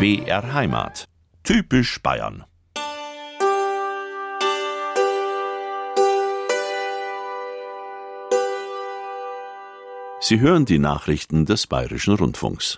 BR Heimat. Typisch Bayern. Sie hören die Nachrichten des Bayerischen Rundfunks.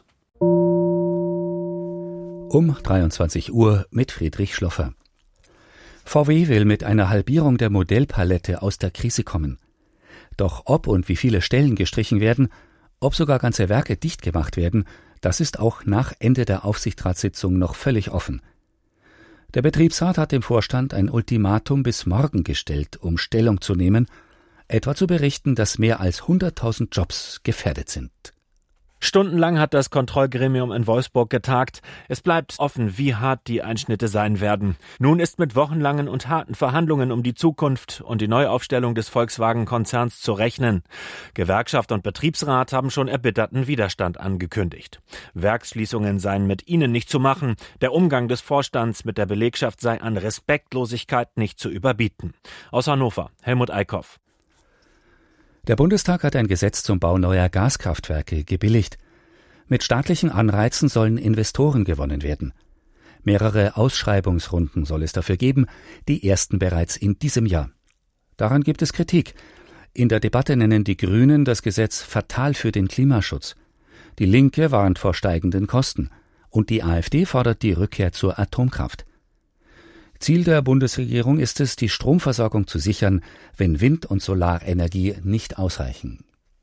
Um 23 Uhr mit Friedrich Schloffer. VW will mit einer Halbierung der Modellpalette aus der Krise kommen. Doch ob und wie viele Stellen gestrichen werden, ob sogar ganze Werke dicht gemacht werden, das ist auch nach Ende der Aufsichtsratssitzung noch völlig offen. Der Betriebsrat hat dem Vorstand ein Ultimatum bis morgen gestellt, um Stellung zu nehmen, etwa zu berichten, dass mehr als 100.000 Jobs gefährdet sind. Stundenlang hat das Kontrollgremium in Wolfsburg getagt. Es bleibt offen, wie hart die Einschnitte sein werden. Nun ist mit wochenlangen und harten Verhandlungen um die Zukunft und die Neuaufstellung des Volkswagen-Konzerns zu rechnen. Gewerkschaft und Betriebsrat haben schon erbitterten Widerstand angekündigt. Werksschließungen seien mit ihnen nicht zu machen. Der Umgang des Vorstands mit der Belegschaft sei an Respektlosigkeit nicht zu überbieten. Aus Hannover, Helmut Eickhoff. Der Bundestag hat ein Gesetz zum Bau neuer Gaskraftwerke gebilligt. Mit staatlichen Anreizen sollen Investoren gewonnen werden. Mehrere Ausschreibungsrunden soll es dafür geben, die ersten bereits in diesem Jahr. Daran gibt es Kritik. In der Debatte nennen die Grünen das Gesetz fatal für den Klimaschutz. Die Linke warnt vor steigenden Kosten. Und die AfD fordert die Rückkehr zur Atomkraft. Ziel der Bundesregierung ist es, die Stromversorgung zu sichern, wenn Wind- und Solarenergie nicht ausreichen.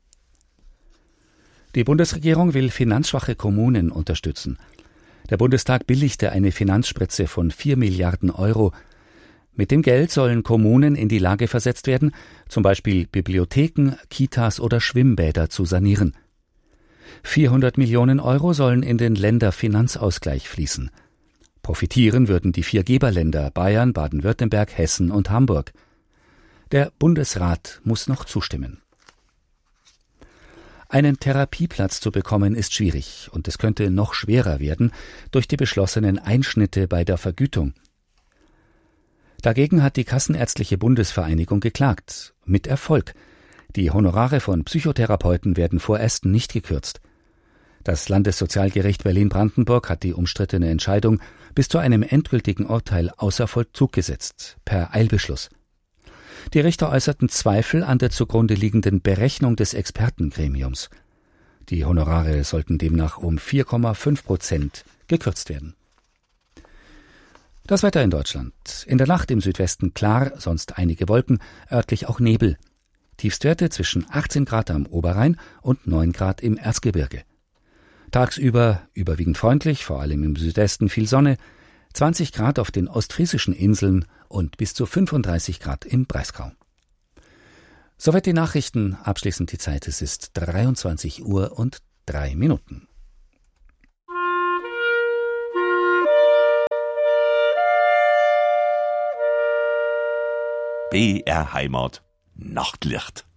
Die Bundesregierung will finanzschwache Kommunen unterstützen. Der Bundestag billigte eine Finanzspritze von 4 Milliarden Euro. Mit dem Geld sollen Kommunen in die Lage versetzt werden, zum Beispiel Bibliotheken, Kitas oder Schwimmbäder zu sanieren. 400 Millionen Euro sollen in den Länderfinanzausgleich fließen. Profitieren würden die 4 Geberländer Bayern, Baden-Württemberg, Hessen und Hamburg. Der Bundesrat muss noch zustimmen. Einen Therapieplatz zu bekommen ist schwierig und es könnte noch schwerer werden durch die beschlossenen Einschnitte bei der Vergütung. Dagegen hat die Kassenärztliche Bundesvereinigung geklagt, mit Erfolg. Die Honorare von Psychotherapeuten werden vorerst nicht gekürzt. Das Landessozialgericht Berlin-Brandenburg hat die umstrittene Entscheidung bis zu einem endgültigen Urteil außer Vollzug gesetzt, per Eilbeschluss. Die Richter äußerten Zweifel an der zugrunde liegenden Berechnung des Expertengremiums. Die Honorare sollten demnach um 4,5% gekürzt werden. Das Wetter in Deutschland. In der Nacht im Südwesten klar, sonst einige Wolken, örtlich auch Nebel. Tiefstwerte zwischen 18 Grad am Oberrhein und 9 Grad im Erzgebirge. Tagsüber überwiegend freundlich, vor allem im Südwesten viel Sonne, 20 Grad auf den ostfriesischen Inseln und bis zu 35 Grad im Breisgau. Soweit die Nachrichten, abschließend die Zeit, es ist 23 Uhr und 3 Minuten. BR Heimat. Nachtlicht.